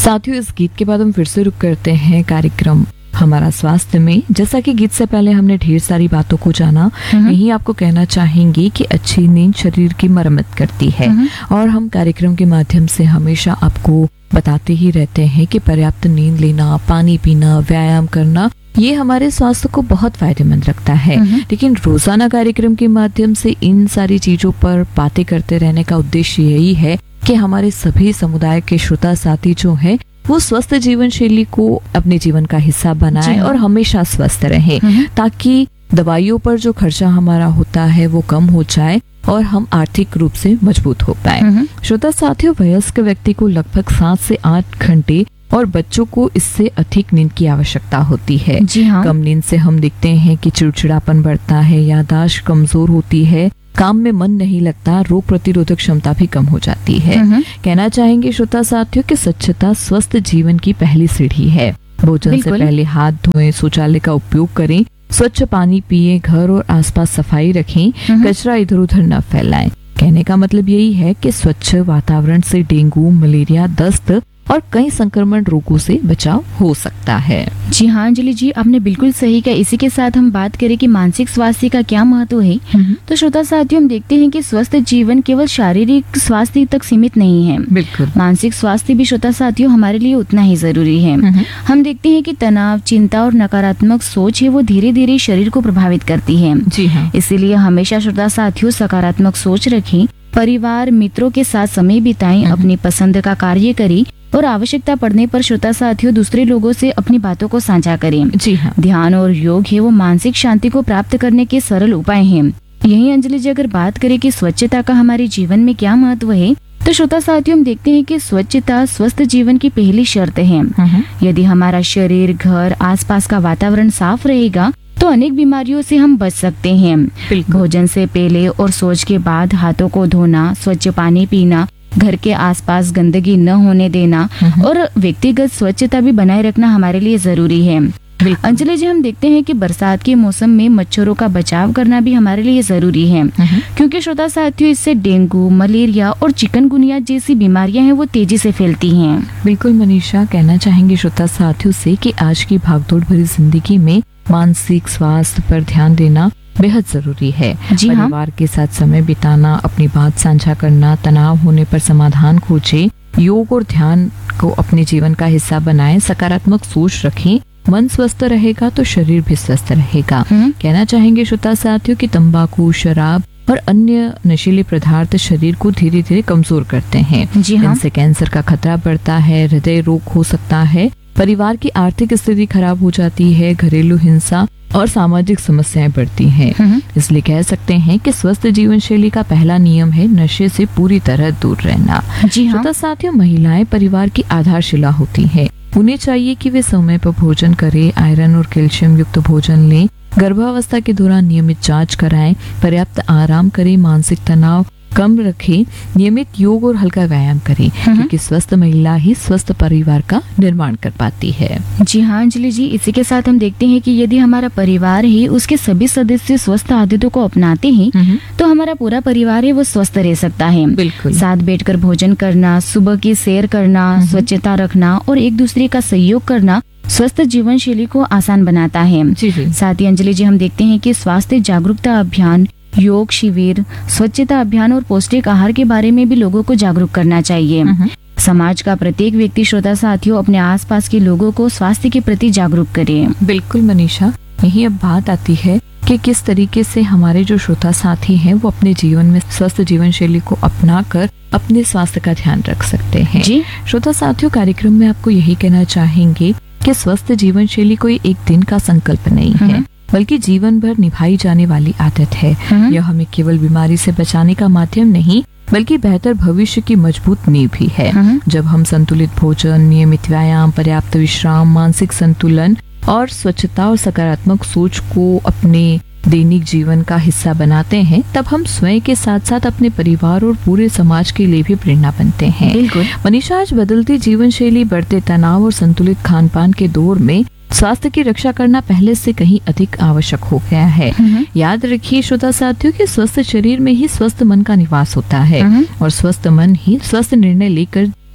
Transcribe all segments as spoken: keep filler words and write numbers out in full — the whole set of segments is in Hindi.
साथियों, इस गीत के बाद हम फिर से रुक करते हैं कार्यक्रम हमारा स्वास्थ्य में। जैसा कि गीत से पहले हमने ढेर सारी बातों को जाना, यही आपको कहना चाहेंगे कि अच्छी नींद शरीर की मरम्मत करती है और हम कार्यक्रम के माध्यम से हमेशा आपको बताते ही रहते हैं कि पर्याप्त नींद लेना, पानी पीना, व्यायाम करना, ये हमारे स्वास्थ्य को बहुत फायदेमंद रखता है। लेकिन रोजाना कार्यक्रम के माध्यम से इन सारी चीजों पर बातें करते रहने का उद्देश्य यही है कि हमारे सभी समुदाय के श्रोता साथी जो हैं वो स्वस्थ जीवन शैली को अपने जीवन का हिस्सा बनाएं और हमेशा स्वस्थ रहें, ताकि दवाइयों पर जो खर्चा हमारा होता है वो कम हो जाए और हम आर्थिक रूप से मजबूत हो पाए। श्रोता साथियों, वयस्क व्यक्ति को लगभग सात से आठ घंटे और बच्चों को इससे अधिक नींद की आवश्यकता होती है। जी हाँ। कम नींद से हम देखते हैं कि चिड़चिड़ापन बढ़ता है, याददाश्त कमजोर होती है, काम में मन नहीं लगता, रोग प्रतिरोधक क्षमता भी कम हो जाती है। कहना चाहेंगे श्रोता साथियों कि स्वच्छता स्वस्थ जीवन की पहली सीढ़ी है। भोजन से पहले हाथ धोएं, शौचालय का उपयोग करें, स्वच्छ पानी पिएं, घर और आसपास सफाई रखें, कचरा इधर उधर न फैलाएं। कहने का मतलब यही है कि स्वच्छ वातावरण से डेंगू, मलेरिया, दस्त और कई संक्रमण रोगों से बचाव हो सकता है। जी हाँ अंजलि जी, आपने बिल्कुल सही कहा। इसी के साथ हम बात करें कि मानसिक स्वास्थ्य का क्या महत्व है, तो श्रोता साथियों हम देखते हैं कि स्वस्थ जीवन केवल शारीरिक स्वास्थ्य तक सीमित नहीं है। बिल्कुल, मानसिक स्वास्थ्य भी श्रोता साथियों हमारे लिए उतना ही जरूरी है। हम देखते हैं कि तनाव, चिंता और नकारात्मक सोच है वो धीरे धीरे शरीर को प्रभावित करती है। जी हाँ। इसीलिए हमेशा श्रोता साथियों सकारात्मक सोच रखें, परिवार मित्रों के साथ समय बिताएं, अपनी पसंद का कार्य करें और आवश्यकता पड़ने पर श्रोता साथियों दूसरे लोगों से अपनी बातों को साझा करें। जी हाँ। ध्यान और योग है वो मानसिक शांति को प्राप्त करने के सरल उपाय हैं। यही अंजलि जी, अगर बात करें कि स्वच्छता का हमारे जीवन में क्या महत्व है, तो श्रोता साथियों हम देखते हैं कि स्वच्छता स्वस्थ जीवन की पहली शर्त है। यदि हमारा शरीर, घर, आसपास का वातावरण साफ रहेगा तो अनेक बीमारियों से हम बच सकते हैं। भोजन से पहले और शौच के बाद हाथों को धोना, स्वच्छ पानी पीना, घर के आसपास गंदगी न होने देना और व्यक्तिगत स्वच्छता भी बनाए रखना हमारे लिए जरूरी है। अंजलि जी, हम देखते हैं कि बरसात के मौसम में मच्छरों का बचाव करना भी हमारे लिए जरूरी है, क्योंकि श्रोता साथियों इससे डेंगू, मलेरिया और चिकनगुनिया जैसी बीमारियां हैं वो तेजी से फैलती हैं। बिल्कुल मनीषा, कहना चाहेंगे श्रोता साथियों से कि आज की भागदौड़ भरी जिंदगी में मानसिक स्वास्थ्य पर ध्यान देना बेहद जरूरी है। जी हाँ। परिवार के साथ समय बिताना, अपनी बात साझा करना, तनाव होने पर समाधान खोजें, योग और ध्यान को अपने जीवन का हिस्सा बनाएं, सकारात्मक सोच रखें। मन स्वस्थ रहेगा तो शरीर भी स्वस्थ रहेगा। कहना चाहेंगे श्रोता साथियों कि तंबाकू, शराब और अन्य नशीले पदार्थ शरीर को धीरे धीरे कमजोर करते हैं। जी हाँ। इनसे कैंसर का खतरा बढ़ता है, हृदय रोग हो सकता है, परिवार की आर्थिक स्थिति खराब हो जाती है, घरेलू हिंसा और सामाजिक समस्याएं बढ़ती हैं। इसलिए कह सकते हैं कि स्वस्थ जीवन शैली का पहला नियम है नशे से पूरी तरह दूर रहना। जी हाँ। तो साथियों, महिलाएं परिवार की आधारशिला होती हैं। उन्हें चाहिए कि वे समय पर भोजन करें, आयरन और कैल्शियम युक्त भोजन लें, गर्भावस्था के दौरान नियमित जांच कराएं, पर्याप्त आराम करें, मानसिक तनाव कम रखें, नियमित योग और हल्का व्यायाम करें, क्योंकि स्वस्थ महिला ही स्वस्थ परिवार का निर्माण कर पाती है। जी हाँ अंजलि जी, इसी के साथ हम देखते हैं कि यदि हमारा परिवार ही उसके सभी सदस्य स्वस्थ आदतों को अपनाते हैं तो हमारा पूरा परिवार है वो स्वस्थ रह सकता है। बिल्कुल। साथ बैठकर भोजन करना, सुबह की सैर करना, स्वच्छता रखना और एक दूसरे का सहयोग करना स्वस्थ जीवन शैली को आसान बनाता है। जी जी। साथ ही अंजलि जी हम देखते हैं कि स्वास्थ्य जागरूकता अभियान, योग शिविर, स्वच्छता अभियान और पौष्टिक आहार के बारे में भी लोगों को जागरूक करना चाहिए। समाज का प्रत्येक व्यक्ति श्रोता साथियों अपने आसपास के लोगों को स्वास्थ्य के प्रति जागरूक करे। बिल्कुल मनीषा, यही अब बात आती है कि किस तरीके से हमारे जो श्रोता साथी हैं वो अपने जीवन में स्वस्थ जीवन शैली को अपनाकर अपने स्वास्थ्य का ध्यान रख सकते हैं। जी श्रोता साथियों, कार्यक्रम में आपको यही कहना चाहेंगे कि स्वस्थ जीवन शैली कोई एक दिन का संकल्प नहीं है, बल्कि जीवन भर निभाई जाने वाली आदत है। यह हमें केवल बीमारी से बचाने का माध्यम नहीं, बल्कि बेहतर भविष्य की मजबूत नींव भी है। जब हम संतुलित भोजन, नियमित व्यायाम, पर्याप्त विश्राम, मानसिक संतुलन और स्वच्छता और सकारात्मक सोच को अपने दैनिक जीवन का हिस्सा बनाते हैं, तब हम स्वयं के साथ साथ अपने परिवार और पूरे समाज के लिए भी प्रेरणा बनते हैं। बिल्कुल। मनीषा, आज बदलती जीवन शैली, बढ़ते तनाव और संतुलित खान पान के दौर में स्वास्थ्य की रक्षा करना पहले से कहीं अधिक आवश्यक हो गया है। याद रखिए श्रोता साथियों कि स्वस्थ शरीर में ही स्वस्थ मन का निवास होता है और स्वस्थ मन ही स्वस्थ निर्णय लेकर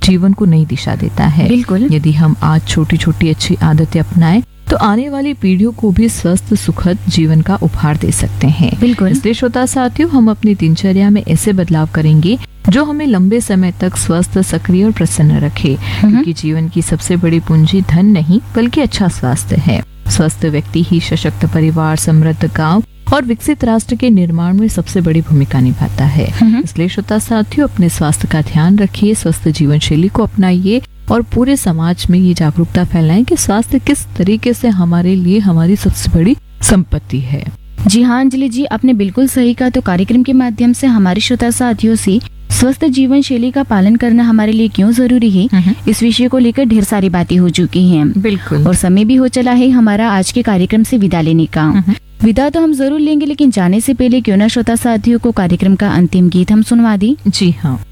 जीवन को नई दिशा देता है। बिल्कुल। यदि हम आज छोटी छोटी अच्छी आदतें अपनाएं तो आने वाली पीढ़ियों को भी स्वस्थ सुखद जीवन का उपहार दे सकते हैं। बिल्कुल। इसलिए श्रोता साथियों, हम अपनी दिनचर्या में ऐसे बदलाव करेंगे जो हमें लंबे समय तक स्वस्थ, सक्रिय और प्रसन्न रखे, क्योंकि जीवन की सबसे बड़ी पूंजी धन नहीं बल्कि अच्छा स्वास्थ्य है। स्वस्थ व्यक्ति ही सशक्त परिवार, समृद्ध गांव और विकसित राष्ट्र के निर्माण में सबसे बड़ी भूमिका निभाता है। इसलिए श्रोता साथियों, अपने स्वास्थ्य का ध्यान रखिए, स्वस्थ जीवन शैली को अपनाइए और पूरे समाज में ये जागरूकता फैलाएं कि स्वास्थ्य किस तरीके से हमारे लिए हमारी सबसे बड़ी संपत्ति है। जी हाँ अंजलि जी, आपने बिल्कुल सही कहा। तो कार्यक्रम के माध्यम से हमारे श्रोता साथियों से स्वस्थ जीवन शैली का पालन करना हमारे लिए क्यों जरूरी है, इस विषय को लेकर ढेर सारी बातें हो चुकी हैं। बिल्कुल। और समय भी हो चला है हमारा आज के कार्यक्रम से विदा लेने का। विदा तो हम जरूर लेंगे, लेकिन जाने से पहले क्यों ना श्रोता साथियों को कार्यक्रम का अंतिम गीत हम सुनवा दी। जी हाँ।